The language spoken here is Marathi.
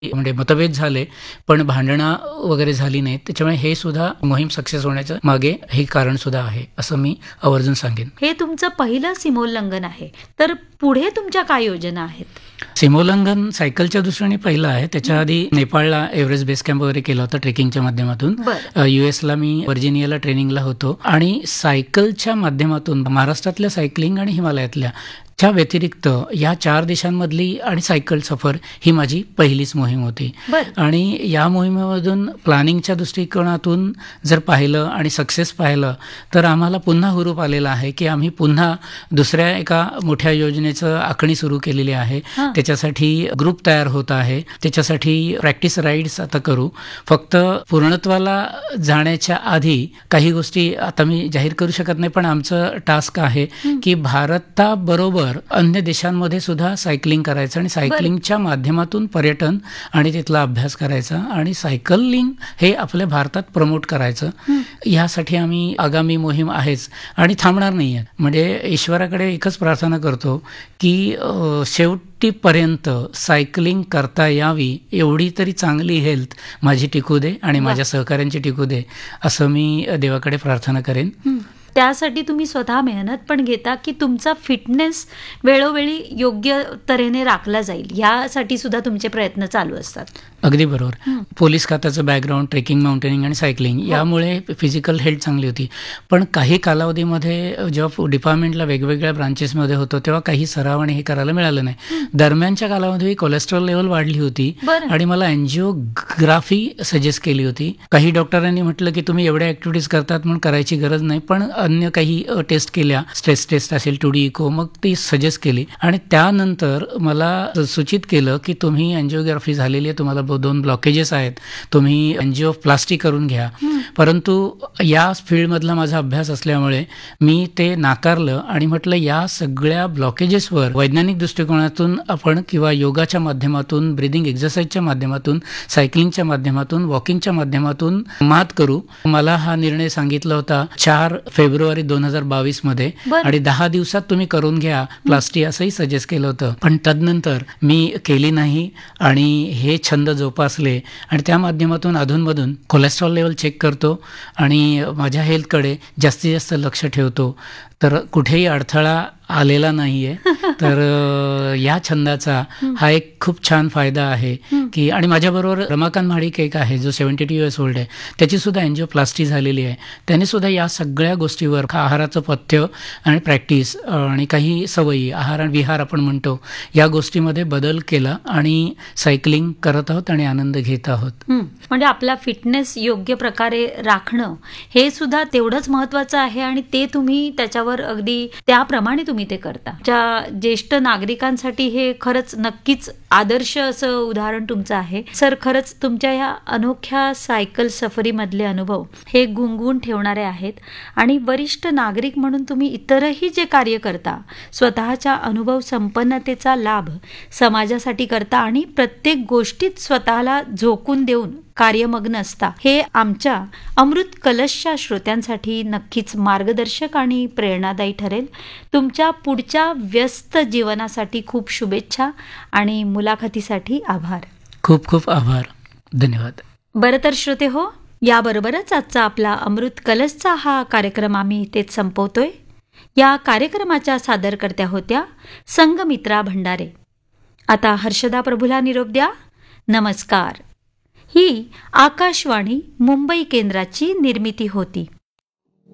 म्हणजे मतभेद झाले, पण भांडणं वगैरे झाली नाहीत. त्याच्यामुळे हे सुद्धा मोहीम सक्सेस होण्याचं मागे हे कारण सुद्धा आहे, असं मी आवर्जून सांगेन. हे तुमचं पहिलं सीमोल्लंघन आहे, तर पुढे तुमच्या काय योजना आहेत? सीमोल्लंघन सायकलच्या दृष्टीने पहिलं आहे. त्याच्या आधी नेपाळला एव्हरेस्ट बेस कॅम्प वगैरे केला होता ट्रेकिंगच्या माध्यमातून. US ला मी व्हर्जिनियाला ट्रेनिंगला होतो आणि सायकलच्या माध्यमातून महाराष्ट्रातल्या सायकलिंग आणि हिमालयातल्या च्या व्यतिरिक्त या 4 देशांमधली आणि सायकल सफर ही माझी पहिलीच मोहीम होती. आणि या मोहिमेमधून प्लॅनिंगच्या दृष्टिकोनातून जर पाहिलं आणि सक्सेस पाहिलं तर आम्हाला पुन्हा हुरूप आलेला आहे की आम्ही पुन्हा दुसऱ्या एका मोठ्या योजनेचं आखणी सुरू केलेली आहे. त्याच्यासाठी ग्रुप तयार होत आहे. त्याच्यासाठी प्रॅक्टिस राईड्स आता करू. फक्त पूर्णत्वाला जाण्याच्या आधी काही गोष्टी आता मी जाहीर करू शकत नाही, पण आमचं टास्क आहे की भारताबरोबर अन्य देशांमध्ये सुद्धा सायकलिंग करायचं आणि सायकलिंगच्या माध्यमातून पर्यटन आणि तिथला अभ्यास करायचा आणि सायकलिंग हे आपल्या भारतात प्रमोट करायचं. यासाठी आम्ही आगामी मोहीम आहेच आणि थांबणार नाही आहे. म्हणजे ईश्वराकडे एकच प्रार्थना करतो की शेवटीपर्यंत सायकलिंग करता यावी, एवढी तरी चांगली हेल्थ माझी टिकू दे आणि माझ्या सहकाऱ्यांची टिकू दे, असं मी देवाकडे प्रार्थना करेन. त्यासाठी तुम्ही स्वतः मेहनत पण घेता की तुमचा फिटनेस वेळोवेळी योग्य तऱ्हेने राखला जाईल, यासाठी सुद्धा तुमचे प्रयत्न चालू असतात. अगदी बरोबर. पोलीस खात्याचं बॅकग्राऊंड, ट्रेकिंग, माउंटेनिंग आणि सायकलिंग यामुळे फिजिकल हेल्थ चांगली होती. पण काही कालावधीमध्ये जेव्हा डिपार्टमेंटला वेगवेगळ्या ब्रांचेसमध्ये होतो तेव्हा काही सराव आणि हे करायला मिळालं नाही. दरम्यानच्या कालावधी कोलेस्ट्रॉल लेवल वाढली होती आणि मला एन्जिओग्राफी सजेस्ट केली होती. काही डॉक्टरांनी म्हटलं की तुम्ही एवढ्या ऍक्टिव्हिटीज करतात म्हणून करायची गरज नाही, पण अन्य काही टेस्ट केल्या, स्ट्रेस टेस्ट असेल, 2D इको, मग ती सजेस्ट केली आणि त्यानंतर मला सूचित केलं की तुम्ही एन्जिओग्राफी झालेली आहे, तुम्हाला 2 ब्लॉकेजेस आहेत, तुम्ही एन्जिओप्लास्टी करून घ्या. परंतु या फील्डमधला माझा अभ्यास असल्यामुळे मी ते नाकारलं आणि म्हटलं या सगळ्या ब्लॉकेजेसवर वैज्ञानिक दृष्टिकोनातून आपण किंवा योगाच्या माध्यमातून, ब्रिदिंग एक्सरसाइजच्या माध्यमातून, सायकलिंगच्या माध्यमातून, वॉकिंगच्या माध्यमातून मात करू. मला हा निर्णय सांगितला होता 4 फेब्रुवारी 2022 मध्ये आणि 10 दिवसात तुम्ही करून घ्या प्लास्टी, असंही सजेस्ट केलं होतं. पण तदनंतर मी केली नाही आणि हे छंद जोपासले आणि त्या माध्यमातून अधूनमधून कोलेस्ट्रॉल लेवल चेक करतो आणि माझ्या हेल्थकडे जास्तीत जास्त लक्ष ठेवतो. तर कुठेही अडथळा आलेला नाहीये. तर या छंदाचा हा एक खूप छान फायदा आहे की, आणि माझ्याबरोबर रमाकांत महाडिक एक आहे जो 72 इयर्स ओल्ड आहे, त्याची सुद्धा एन्जिओप्लास्टी झालेली आहे. त्याने सुद्धा या सगळ्या गोष्टीवर आहाराचं पथ्य आणि प्रॅक्टिस आणि काही सवयी, आहार आणि विहार आपण म्हणतो, या गोष्टीमध्ये बदल केला आणि सायकलिंग करत आहोत आणि आनंद घेत आहोत. म्हणजे आपला फिटनेस योग्य प्रकारे राखणं हे सुद्धा तेवढंच महत्वाचं आहे आणि ते तुम्ही त्याच्यावर अगदी त्याप्रमाणे तुम्ही ते करता. ज्येष्ठ नागरिकांसाठी हे खरंच नक्कीच आदर्श असं उदाहरण तुमचं आहे. सर, खरंच तुमच्या ह्या अनोख्या सायकल सफरीमधले अनुभव हे गुंगवून ठेवणारे आहेत आणि वरिष्ठ नागरिक म्हणून तुम्ही इतरही जे कार्य करता, स्वतःच्या अनुभव संपन्नतेचा लाभ समाजासाठी करता आणि प्रत्येक गोष्टीत स्वतःला झोकून देऊन कार्यमग्न असता, हे आमच्या अमृत कलशच्या श्रोत्यांसाठी नक्कीच मार्गदर्शक आणि प्रेरणादायी ठरेल. तुमच्या पुढच्या व्यस्त जीवनासाठी खूप शुभेच्छा आणि मुलाखतीसाठी आभार. खूप खूप आभार. धन्यवाद. बरं तर श्रोते हो, याबरोबरच आजचा आपला अमृत कलशचा हा कार्यक्रम आम्ही इथेच संपवतोय. या कार्यक्रमाच्या सादरकर्त्या होत्या संगमित्रा भंडारे. आता हर्षदा प्रभूला निरोप द्या. नमस्कार. ही आकाशवाणी मुंबई केंद्राची निर्मिती होती.